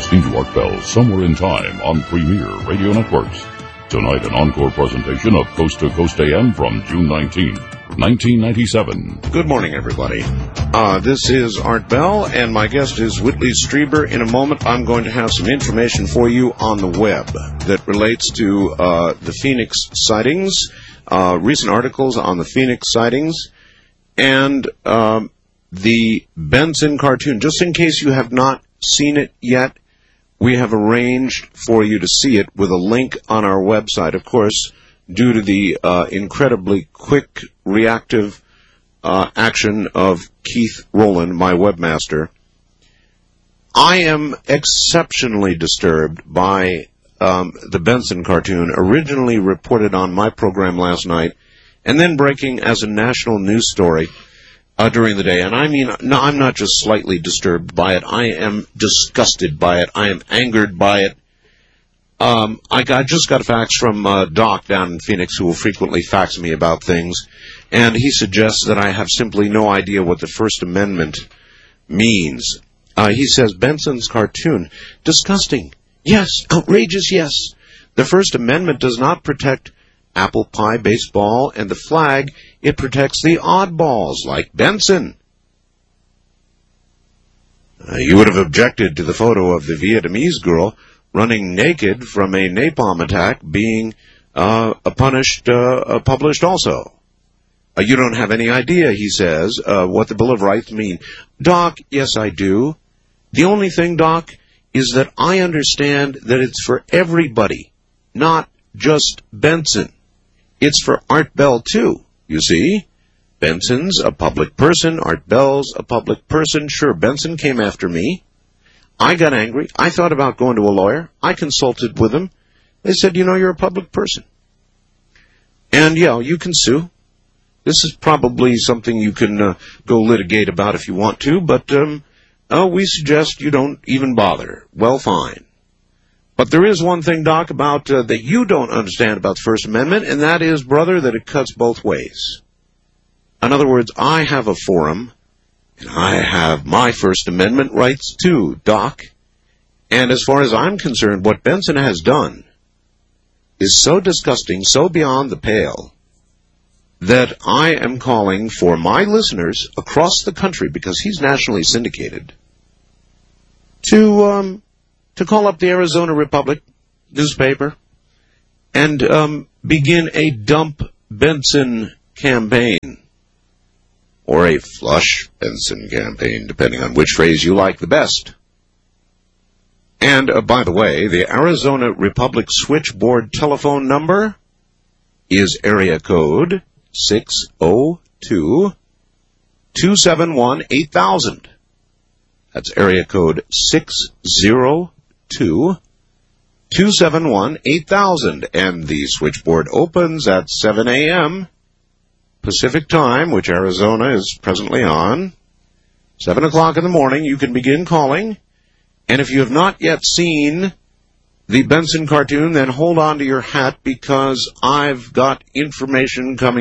listening to Art Bell Somewhere in Time on Premier Radio Networks. Tonight, an encore presentation of Coast to Coast AM from June 19, 1997. Good morning, everybody. This is Art Bell, and my guest is Whitley Strieber. In a moment, I'm going to have some information for you on the web that relates to the Phoenix sightings, recent articles on the Phoenix sightings, and the Benson cartoon. Just in case you have not seen it yet, we have arranged for you to see it with a link on our website. Of course, due to the incredibly quick, reactive action of Keith Rowland, my webmaster, I am exceptionally disturbed by the Benson cartoon, originally reported on my program last night, and then breaking as a national news story during the day. And I mean, no, I'm not just slightly disturbed by it. I am disgusted by it. I am angered by it. I just got a fax from Doc down in Phoenix, who will frequently fax me about things, and he suggests that I have simply no idea what the First Amendment means. He says, Benson's cartoon, disgusting. Yes, outrageous, yes. The First Amendment does not protect apple pie, baseball, and the flag. It protects the oddballs, like Benson. You would have objected to the photo of the Vietnamese girl running naked from a napalm attack being published also. You don't have any idea, he says, what the Bill of Rights mean. Doc, yes, I do. The only thing, Doc, is that I understand that it's for everybody, not just Benson. It's for Art Bell, too, you see. Benson's a public person. Art Bell's a public person. Sure, Benson came after me. I got angry. I thought about going to a lawyer. I consulted with them. They said, you know, you're a public person. And, yeah, you can sue. This is probably something you can go litigate about if you want to, but we suggest you don't even bother. Well, fine. But there is one thing, Doc, about that you don't understand about the First Amendment, and that is, brother, that it cuts both ways. In other words, I have a forum, and I have my First Amendment rights too, Doc. And as far as I'm concerned, what Benson has done is so disgusting, so beyond the pale, that I am calling for my listeners across the country, because he's nationally syndicated, to call up the Arizona Republic newspaper and begin a Dump Benson campaign, or a Flush Benson campaign, depending on which phrase you like the best. And, by the way, the Arizona Republic switchboard telephone number is area code 602-271-8000. That's area code 602-271-8000. And the switchboard opens at 7 a.m. Pacific time, which Arizona is presently on. 7 o'clock in the morning, you can begin calling. And if you have not yet seen the Benson cartoon, then hold on to your hat, because I've got information coming